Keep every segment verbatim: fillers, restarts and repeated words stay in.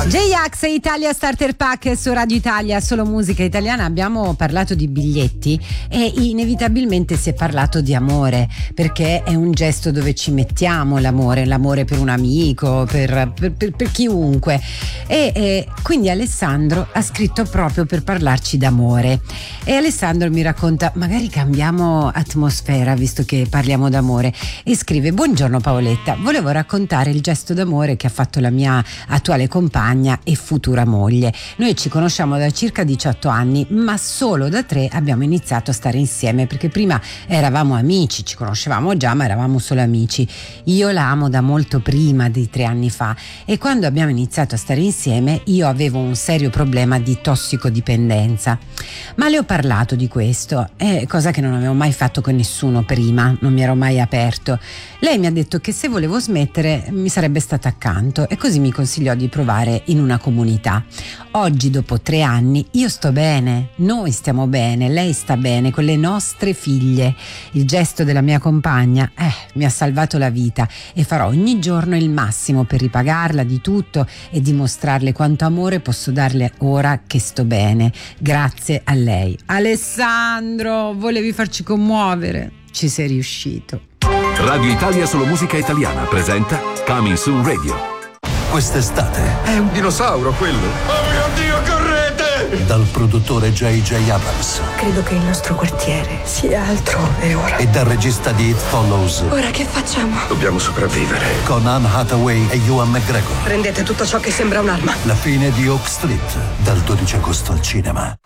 J-Ax Italia Starter Pack su Radio Italia, solo musica italiana. Abbiamo parlato di biglietti e inevitabilmente si è parlato di amore, perché è un gesto dove ci mettiamo l'amore, l'amore per un amico, per, per, per, per chiunque. E, e quindi Alessandro ha scritto proprio per parlarci d'amore. E Alessandro mi racconta, magari cambiamo atmosfera visto che parliamo d'amore, e scrive: buongiorno Paoletta, volevo raccontare il gesto d'amore che ha fatto la mia attuale compagna e futura moglie. Noi ci conosciamo da circa diciotto anni, ma solo da tre abbiamo iniziato a stare insieme, perché prima eravamo amici, ci conoscevamo già, ma eravamo solo amici. Io la amo da molto prima di tre anni fa, e quando abbiamo iniziato a stare insieme io avevo un serio problema di tossicodipendenza, ma le ho parlato di questo, è cosa che non avevo mai fatto con nessuno prima, non mi ero mai aperto. Lei mi ha detto che se volevo smettere mi sarebbe stata accanto, e così mi consigliò di provare in una comunità. Oggi, dopo tre anni, io sto bene, noi stiamo bene, lei sta bene con le nostre figlie. Il gesto della mia compagna eh, mi ha salvato la vita, e farò ogni giorno il massimo per ripagarla di tutto e dimostrarle quanto amore posso darle ora che sto bene. Grazie a lei. Alessandro, volevi farci commuovere? Ci sei riuscito. Radio Italia Solo Musica Italiana presenta Coming Soon Radio. Quest'estate è un dinosauro quello. Oh mio Dio, correte! Dal produttore J J Abrams. Credo che il nostro quartiere sia altrove ora. E dal regista di It Follows. Ora che facciamo? Dobbiamo sopravvivere. Con Anne Hathaway e Ewan McGregor. Prendete tutto ciò che sembra un'arma. La fine di Oak Street, dal dodici agosto al cinema.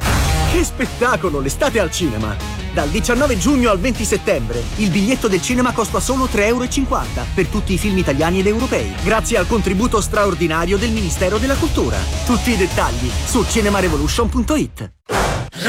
Che spettacolo, l'estate al cinema! Dal diciannove giugno al venti settembre il biglietto del cinema costa solo tre e cinquanta euro per tutti i film italiani ed europei, grazie al contributo straordinario del Ministero della Cultura. Tutti i dettagli su cinema revolution punto it.